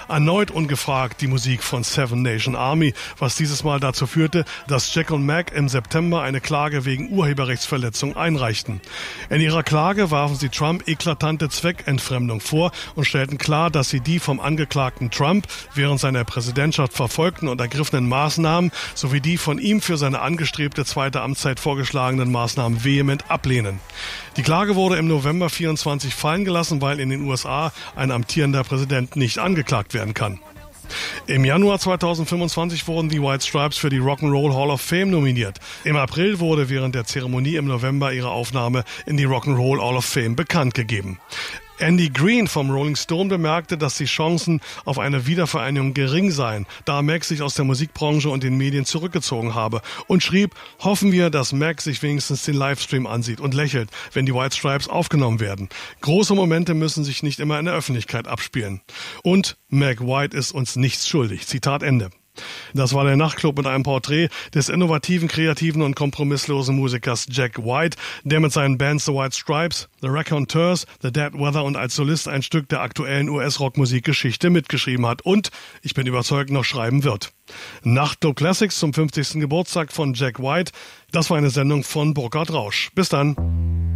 Erneut ungefragt die Musik von Seven Nation Army, was dieses Mal dazu führte, dass Jack und Meg im September eine Klage wegen Urheberrechtsverletzung einreichten. In ihrer Klage warfen sie Trump eklatante Zweckentfremdung vor und stellten klar, dass sie die vom Angeklagten Trump während seiner Präsidentschaft verfolgten und ergriffenen Maßnahmen sowie die von ihm für seine angestrebte zweite Amtszeit vorgeschlagenen Maßnahmen vehement ablehnen. Die Klage wurde im November 24 fallen gelassen, weil in den USA ein amtierender Präsident nicht angeklagt werden kann. Im Januar 2025 wurden die White Stripes für die Rock'n'Roll Hall of Fame nominiert. Im April wurde während der Zeremonie im November ihre Aufnahme in die Rock'n'Roll Hall of Fame bekannt gegeben. Andy Green vom Rolling Stone bemerkte, dass die Chancen auf eine Wiedervereinigung gering seien, da Meg sich aus der Musikbranche und den Medien zurückgezogen habe und schrieb, hoffen wir, dass Meg sich wenigstens den Livestream ansieht und lächelt, wenn die White Stripes aufgenommen werden. Große Momente müssen sich nicht immer in der Öffentlichkeit abspielen. Und Meg White ist uns nichts schuldig. Zitat Ende. Das war der Nachtclub mit einem Porträt des innovativen, kreativen und kompromisslosen Musikers Jack White, der mit seinen Bands The White Stripes, The Raconteurs, The Dead Weather und als Solist ein Stück der aktuellen US-Rockmusikgeschichte mitgeschrieben hat und, ich bin überzeugt, noch schreiben wird. Nachtclub Classics zum 50. Geburtstag von Jack White. Das war eine Sendung von Burkhard Rausch. Bis dann.